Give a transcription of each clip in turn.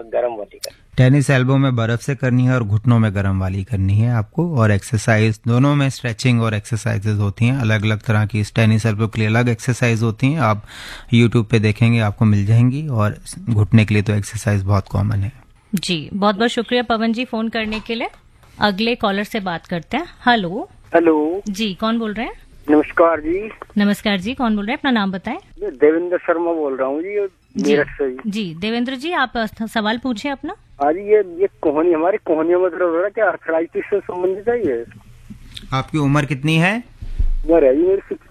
गर्म वाली करनी? टेनिस एल्बो में बर्फ से करनी है और घुटनों में गर्म वाली करनी है आपको। और एक्सरसाइज दोनों में स्ट्रेचिंग और एक्सरसाइजेज होती हैं, अलग अलग तरह की। टेनिस एल्बो के लिए अलग एक्सरसाइज होती हैं, आप यूट्यूब पे देखेंगे आपको मिल जाएंगी। और घुटने के लिए तो एक्सरसाइज बहुत कॉमन है। जी बहुत बहुत शुक्रिया पवन जी फोन करने के लिए। अगले कॉलर से बात करते हैं। हेलो। हेलो जी कौन बोल रहे हैं? नमस्कार जी। नमस्कार जी, कौन बोल रहे हैं? अपना नाम बताएं। देवेंद्र शर्मा बोल रहा हूँ जी, मेरठ से जी देवेंद्र जी, आप सवाल पूछे अपना। आज ये कोहनी, हमारी कोहनियों में दर्द हो रहा है, क्या आर्थराइटिस से संबंधित है ये? आपकी उम्र कितनी है? उम्र है जी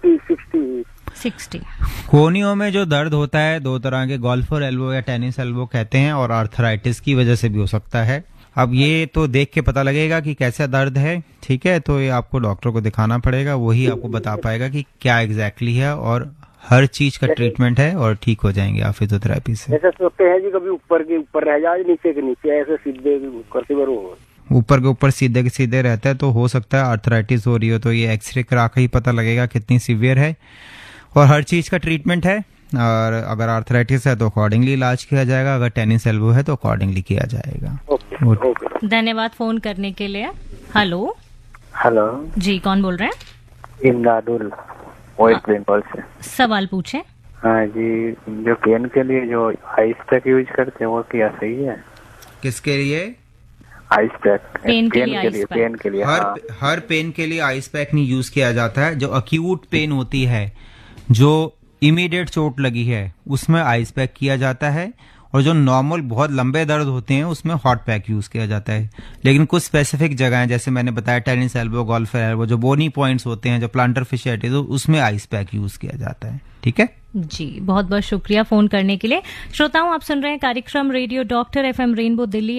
मेरी 60। कोहनियों में जो दर्द होता है दो तरह के, गोल्फर एल्बो या टेनिस एल्बो कहते हैं, और आर्थराइटिस की वजह से भी हो सकता है। अब ये तो देख के पता लगेगा कि कैसा दर्द है, ठीक है? तो ये आपको डॉक्टर को दिखाना पड़ेगा, वही आपको बता पाएगा कि क्या एग्जैक्टली है, और हर चीज का ट्रीटमेंट है और ठीक हो जाएंगे आप फिजियोथेरेपी से। ऐसे सोचते हैं जी, कभी ऊपर के ऊपर रह जाए, नीचे के नीचे, ऐसे सीधे करते ऊपर के ऊपर सीधे के सीधे रहता है तो हो सकता है आर्थराइटिस हो रही हो। तो ये एक्सरे करा के ही पता लगेगा कितनी सीवियर है, और हर चीज का ट्रीटमेंट है। और अगर आर्थराइटिस है तो अकॉर्डिंगली इलाज किया जाएगा, अगर टेनिस एल्बो है तो अकॉर्डिंगली किया जाएगा। धन्यवाद फोन करने के लिए। हेलो। हेलो जी कौन बोल रहे हैं? इमदादुल, वेस्ट बंगाल से। सवाल पूछे। हाँ जी, जो पेन के लिए जो आइस पैक यूज करते हैं वो क्या सही है? किसके लिए? Ice pack. पेन के लिए पेन के लिए हर पेन के लिए आइस पैक नहीं यूज किया जाता है। जो अक्यूट पेन होती है, जो इमीडिएट चोट लगी है, उसमें आइस पैक किया जाता है। और जो नॉर्मल बहुत लंबे दर्द होते हैं उसमें हॉट पैक यूज किया जाता है। लेकिन कुछ स्पेसिफिक जगह हैं, जैसे मैंने बताया टेनिस एल्बो, गोल्फर एल्बो, जो बोनी पॉइंट्स होते हैं, जो प्लांटर फिशियाटिस, तो उसमें आइस पैक यूज किया जाता है। ठीक है जी, बहुत बहुत शुक्रिया फोन करने के लिए। श्रोताओं, आप सुन रहे हैं कार्यक्रम radio doctor FM rainbow Delhi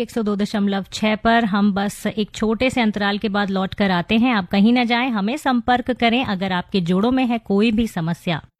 102.6 पर। हम बस एक छोटे से अंतराल के बाद लौट कर आते हैं। आप कहीं न जाएं, हमें संपर्क करें अगर आपके जोड़ों में है कोई भी समस्या।